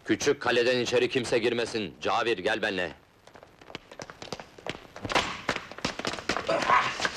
Küçük kaleden içeri kimse girmesin. Cabir, gel benle.